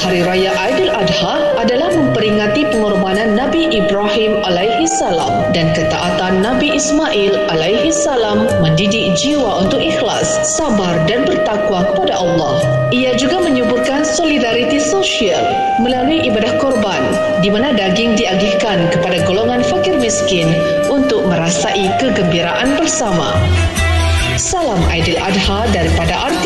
Hari Raya Aidiladha adalah memperingati pengorbanan Nabi Ibrahim alaihi salam dan ketaatan Nabi Ismail alaihi salam mendidik jiwa untuk ikhlas, sabar dan bertakwa kepada Allah. Ia juga menyuburkan solidariti sosial melalui ibadah korban di mana daging diagihkan kepada golongan fakir miskin untuk merasai kegembiraan bersama. Salam Aidiladha daripada RT